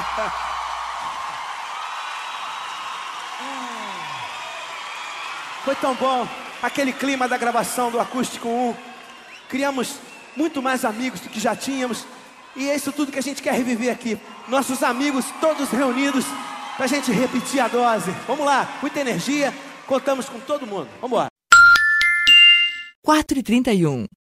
Foi tão bom aquele clima da gravação do Acústico 1. Criamos muito mais amigos do que já tínhamos. E é isso tudo que a gente quer reviver aqui. Nossos amigos todos reunidos pra gente repetir a dose. Vamos lá, muita energia. Contamos com todo mundo. Vamos embora. 4h31.